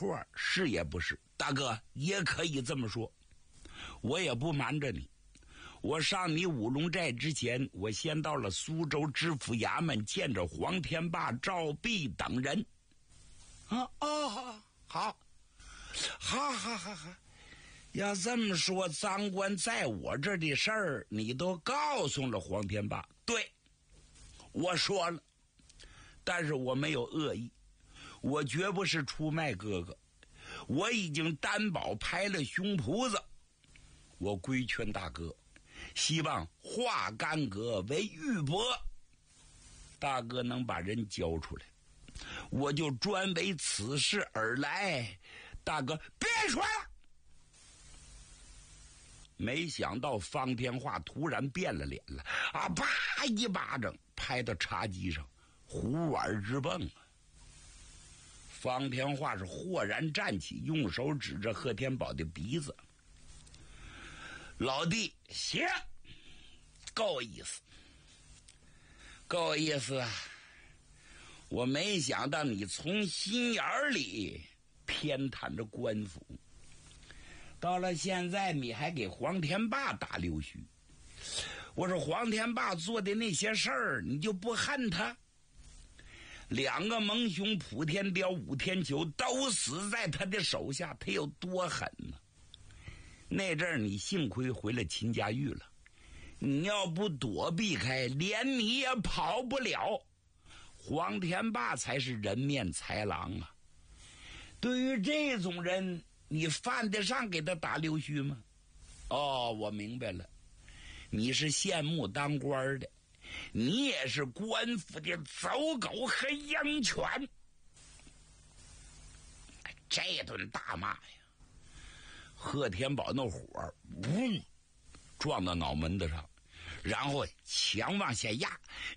错，是也不是。大哥也可以这么说，我也不瞒着你，我上你五龙寨之前，我先到了苏州知府衙门，见着黄天霸、赵弼等人。好，要这么说，赃官在我这的事儿，你都告诉了黄天霸。对，我说了，但是我没有恶意，我绝不是出卖哥哥，我已经担保拍了胸脯子。我规劝大哥，希望化干戈为玉帛，大哥能把人交出来，我就专为此事而来。大哥别说了。没想到方天化突然变了脸了，啪一巴掌拍到茶几上，胡碗直蹦啊！方天化是豁然站起，用手指着贺天宝的鼻子：“老弟，行，够意思，够意思啊！我没想到你从心眼里偏袒着官府，到了现在你还给黄天霸打溜须。我说黄天霸做的那些事儿，你就不恨他？两个蒙兄普天雕、武天球都死在他的手下，他有多狠呢？那阵儿你幸亏回了秦家峪了，你要不躲避开，连你也跑不了。黄天霸才是人面豺狼啊！对于这种人，你犯得上给他打溜须吗？我明白了，你是羡慕当官的，你也是官府的走狗和鹰犬。这顿大骂呀，贺天宝那火撞到脑门子上，然后强往下压，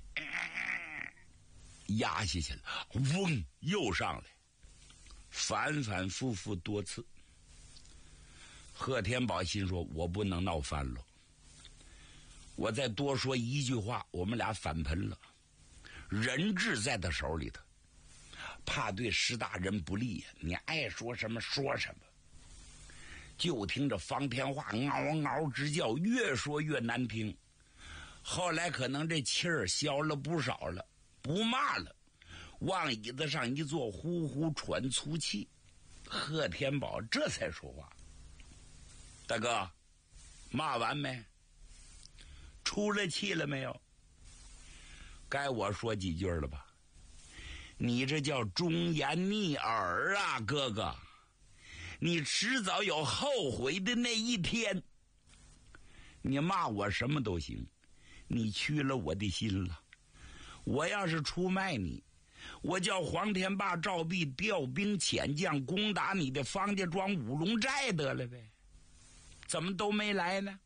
压下去了，又上来，反反复复多次。贺天宝心说，我不能闹翻了，我再多说一句话，我们俩反盆了。人质在他手里头，怕对石大人不利呀，你爱说什么说什么。就听着方天化嗷嗷直叫，越说越难听。后来可能这气儿消了不少了，不骂了，往椅子上一坐，呼呼喘粗气。贺天宝这才说话：“大哥，骂完没？出了气了没有？该我说几句了吧？你这叫忠言逆耳啊，哥哥！你迟早有后悔的那一天。你骂我什么都行，你屈了我的心了。我要是出卖你，我叫黄天霸、赵弼调兵遣将攻打你的方家庄五龙寨得了呗，怎么都没来呢？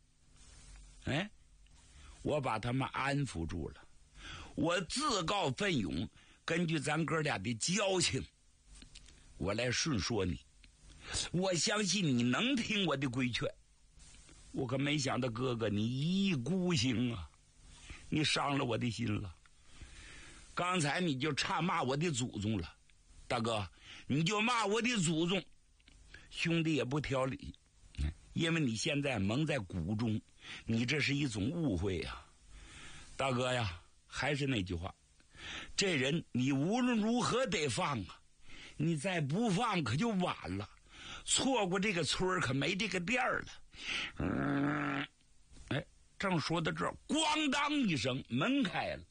我把他们安抚住了，我自告奋勇，根据咱哥俩的交情，我来顺说你。我相信你能听我的规劝。我可没想到哥哥你一意孤行啊，你伤了我的心了。刚才你就差骂我的祖宗了，大哥，你就骂我的祖宗，兄弟也不挑理，因为你现在蒙在鼓中，你这是一种误会呀。大哥呀，还是那句话，这人你无论如何得放啊，你再不放可就晚了，错过这个村可没这个店儿了。正说到这儿，咣当一声，门开了。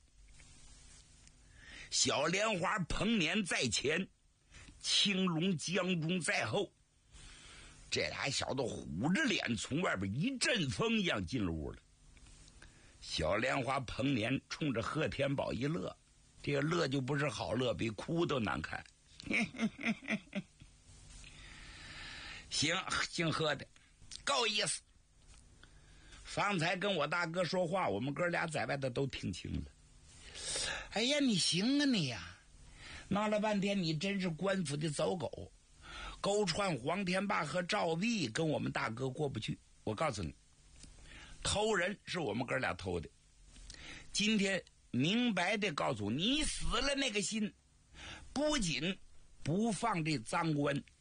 小莲花彭年在前，青龙江中在后。这俩小子虎着脸从外边一阵风一样进了屋了。小莲花彭年冲着贺天宝一乐，这个乐就不是好乐，比哭都难看。行，姓贺的够意思。方才跟我大哥说话，我们哥俩在外头都听清了。哎呀，你行啊你呀！闹了半天，你真是官府的走狗，勾串黄天霸和赵弼，跟我们大哥过不去。我告诉你，偷人是我们哥俩偷的。今天明白的告诉你，死了那个心，不仅不放这赃官，